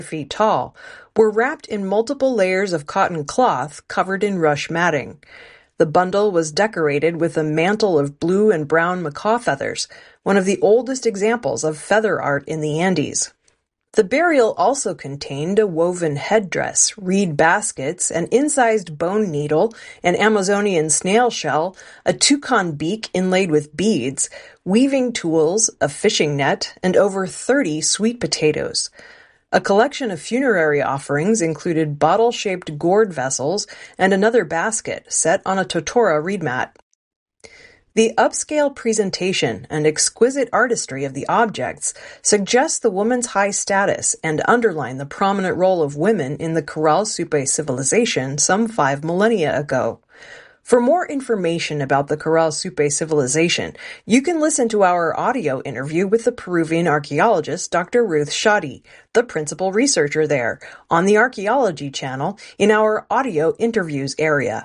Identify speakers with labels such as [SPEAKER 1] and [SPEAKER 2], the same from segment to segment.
[SPEAKER 1] feet tall, were wrapped in multiple layers of cotton cloth covered in rush matting. The bundle was decorated with a mantle of blue and brown macaw feathers, one of the oldest examples of feather art in the Andes. The burial also contained a woven headdress, reed baskets, an incised bone needle, an Amazonian snail shell, a toucan beak inlaid with beads, weaving tools, a fishing net, and over 30 sweet potatoes. A collection of funerary offerings included bottle-shaped gourd vessels and another basket set on a totora reed mat. The upscale presentation and exquisite artistry of the objects suggest the woman's high status and underline the prominent role of women in the Corral Supe civilization some 5 millennia ago. For more information about the Corral Supe civilization, you can listen to our audio interview with the Peruvian archaeologist Dr. Ruth Shoddy, the principal researcher there, on the Archaeology channel in our audio interviews area.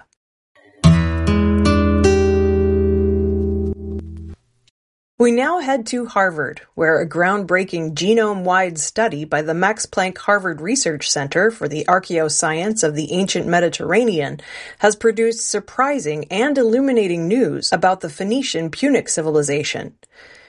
[SPEAKER 1] We now head to Harvard, where a groundbreaking genome-wide study by the Max Planck Harvard Research Center for the Archaeoscience of the Ancient Mediterranean has produced surprising and illuminating news about the Phoenician Punic civilization.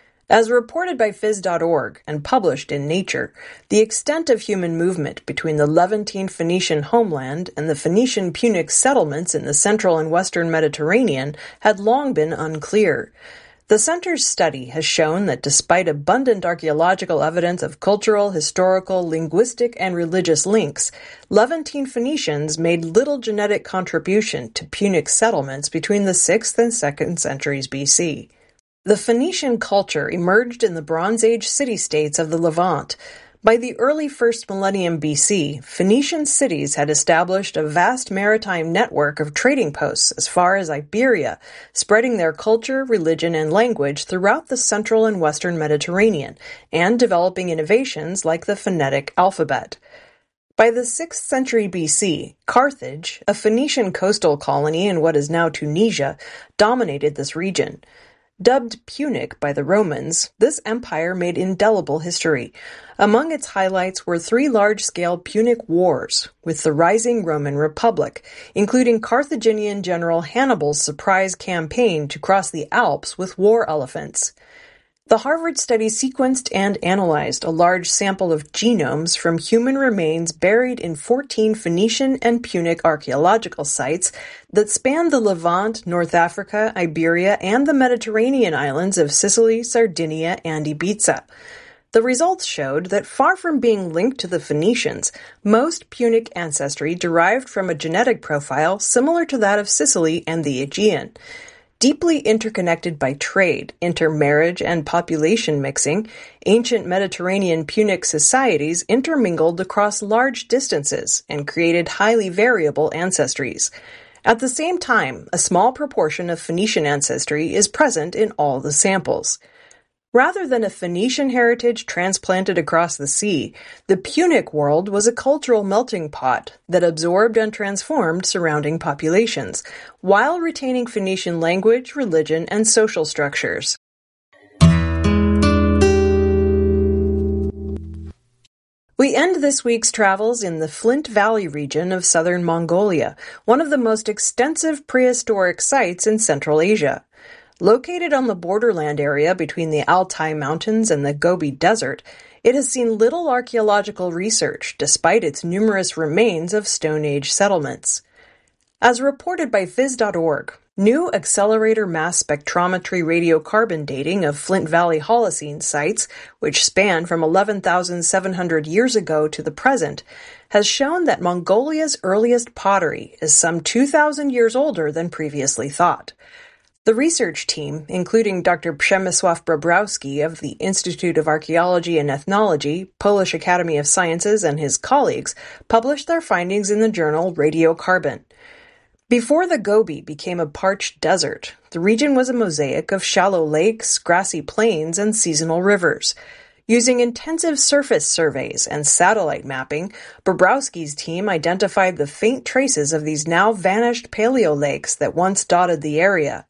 [SPEAKER 1] As reported by Phys.org and published in Nature, the extent of human movement between the Levantine Phoenician homeland and the Phoenician Punic settlements in the central and western Mediterranean had long been unclear. The center's study has shown that despite abundant archaeological evidence of cultural, historical, linguistic, and religious links, Levantine Phoenicians made little genetic contribution to Punic settlements between the 6th and 2nd centuries BC. The Phoenician culture emerged in the Bronze Age city-states of the Levant. By the early 1st millennium BC, Phoenician cities had established a vast maritime network of trading posts as far as Iberia, spreading their culture, religion, and language throughout the central and western Mediterranean, and developing innovations like the phonetic alphabet. By the 6th century BC, Carthage, a Phoenician coastal colony in what is now Tunisia, dominated this region. Dubbed Punic by the Romans, this empire made indelible history. Among its highlights were 3 large-scale Punic wars with the rising Roman Republic, including Carthaginian General Hannibal's surprise campaign to cross the Alps with war elephants. The Harvard study sequenced and analyzed a large sample of genomes from human remains buried in 14 Phoenician and Punic archaeological sites that span the Levant, North Africa, Iberia, and the Mediterranean islands of Sicily, Sardinia, and Ibiza. The results showed that far from being linked to the Phoenicians, most Punic ancestry derived from a genetic profile similar to that of Sicily and the Aegean. Deeply interconnected by trade, intermarriage, and population mixing, ancient Mediterranean Punic societies intermingled across large distances and created highly variable ancestries. At the same time, a small proportion of Phoenician ancestry is present in all the samples. Rather than a Phoenician heritage transplanted across the sea, the Punic world was a cultural melting pot that absorbed and transformed surrounding populations, while retaining Phoenician language, religion, and social structures. We end this week's travels in the Flint Valley region of southern Mongolia, one of the most extensive prehistoric sites in Central Asia. Located on the borderland area between the Altai Mountains and the Gobi Desert, it has seen little archaeological research despite its numerous remains of Stone Age settlements. As reported by Phys.org, new accelerator mass spectrometry radiocarbon dating of Flint Valley Holocene sites, which span from 11,700 years ago to the present, has shown that Mongolia's earliest pottery is some 2,000 years older than previously thought. The research team, including Dr. Przemysław Bobrowski of the Institute of Archaeology and Ethnology, Polish Academy of Sciences, and his colleagues, published their findings in the journal Radiocarbon. Before the Gobi became a parched desert, the region was a mosaic of shallow lakes, grassy plains, and seasonal rivers. Using intensive surface surveys and satellite mapping, Bobrowski's team identified the faint traces of these now vanished paleo lakes that once dotted the area.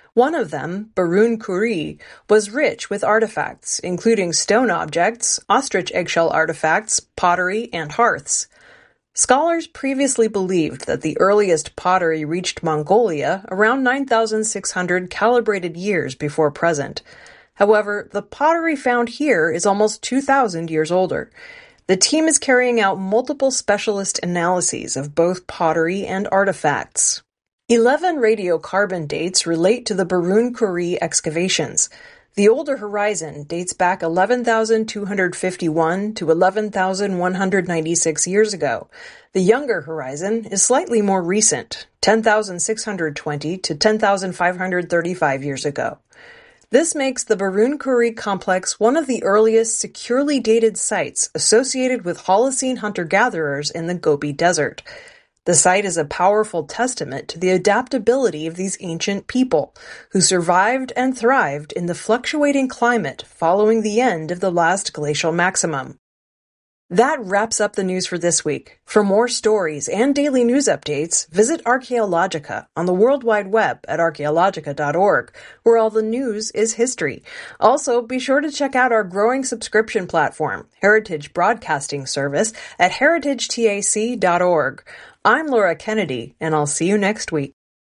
[SPEAKER 1] One of them, Barun Kuri, was rich with artifacts, including stone objects, ostrich eggshell artifacts, pottery, and hearths. Scholars previously believed that the earliest pottery reached Mongolia around 9,600 calibrated years before present. However, the pottery found here is almost 2,000 years older. The team is carrying out multiple specialist analyses of both pottery and artifacts. 11 radiocarbon dates relate to the Barun Kuri excavations. The older horizon dates back 11,251 to 11,196 years ago. The younger horizon is slightly more recent, 10,620 to 10,535 years ago. This makes the Barun Kuri complex one of the earliest securely dated sites associated with Holocene hunter-gatherers in the Gobi Desert. The site is a powerful testament to the adaptability of these ancient people, who survived and thrived in the fluctuating climate following the end of the last glacial maximum. That wraps up the news for this week. For more stories and daily news updates, visit Archaeologica on the World Wide Web at archaeologica.org, where all the news is history. Also, be sure to check out our growing subscription platform, Heritage Broadcasting Service, at heritagetac.org. I'm Laura Kennedy, and I'll see you next week.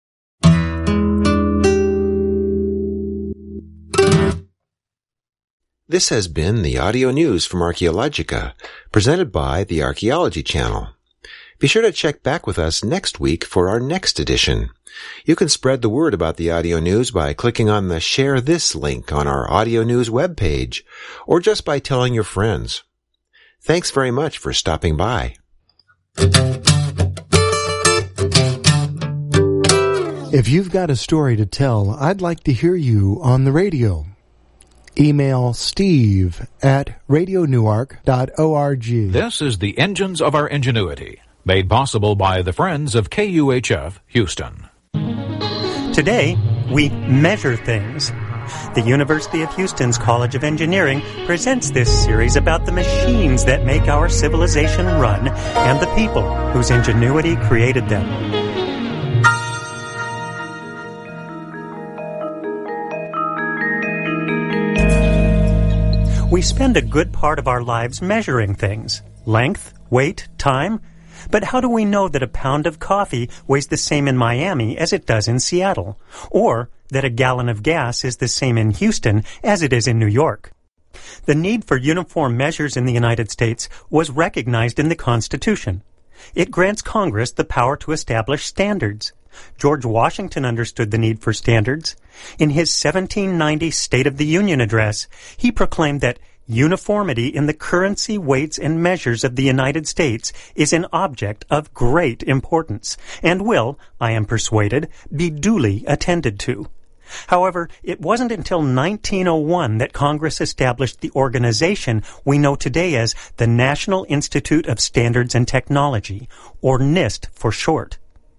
[SPEAKER 2] This has been the audio news from Archaeologica, presented by the Archaeology Channel. Be sure to check back with us next week for our next edition. You can spread the word about the audio news by clicking on the Share This link on our audio news webpage, or just by telling your friends. Thanks very much for stopping by.
[SPEAKER 3] If you've got a story to tell, I'd like to hear you on the radio. Email steve@radionewark.org.
[SPEAKER 4] This is the Engines of Our Ingenuity, made possible by the Friends of KUHF Houston.
[SPEAKER 5] Today, we measure things. The University of Houston's College of Engineering presents this series about the machines that make our civilization run and the people whose ingenuity created them. We spend a good part of our lives measuring things. Length, weight, time. But how do we know that a pound of coffee weighs the same in Miami as it does in Seattle? Or that a gallon of gas is the same in Houston as it is in New York? The need for uniform measures in the United States was recognized in the Constitution. It grants Congress the power to establish standards. George Washington understood the need for standards. In his 1790 State of the Union address, he proclaimed that uniformity in the currency, weights, and measures of the United States is an object of great importance, and will, I am persuaded, be duly attended to. However, it wasn't until 1901 that Congress established the organization we know today as the National Institute of Standards and Technology, or NIST for short.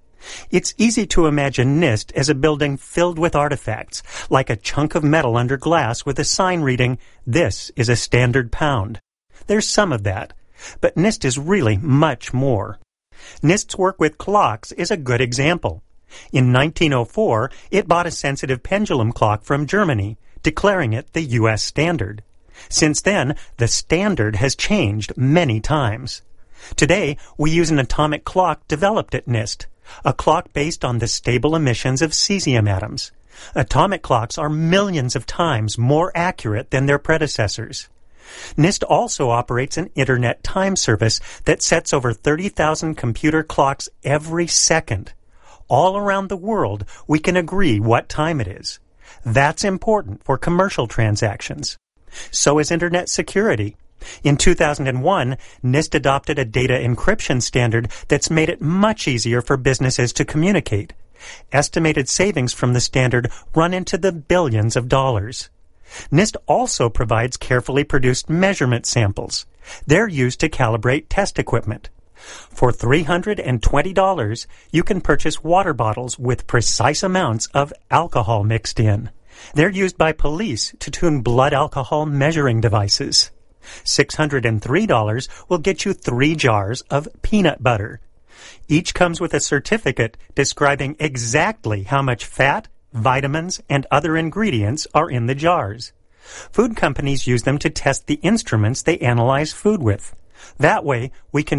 [SPEAKER 5] It's easy to imagine NIST as a building filled with artifacts, like a chunk of metal under glass with a sign reading, "This is a standard pound." There's some of that, but NIST is really much more. NIST's work with clocks is a good example. In 1904, it bought a sensitive pendulum clock from Germany, declaring it the U.S. standard. Since then, the standard has changed many times. Today, we use an atomic clock developed at NIST, a clock based on the stable emissions of cesium atoms. Atomic clocks are millions of times more accurate than their predecessors. NIST also operates an Internet time service that sets over 30,000 computer clocks every second. All around the world, we can agree what time it is. That's important for commercial transactions. So is Internet security. In 2001, NIST adopted a data encryption standard that's made it much easier for businesses to communicate. Estimated savings from the standard run into the billions of dollars. NIST also provides carefully produced measurement samples. They're used to calibrate test equipment. For $320, you can purchase water bottles with precise amounts of alcohol mixed in. They're used by police to tune blood alcohol measuring devices. $603 will get you 3 jars of peanut butter. Each comes with a certificate describing exactly how much fat, vitamins, and other ingredients are in the jars. Food companies use them to test the instruments they analyze food with. That way, we can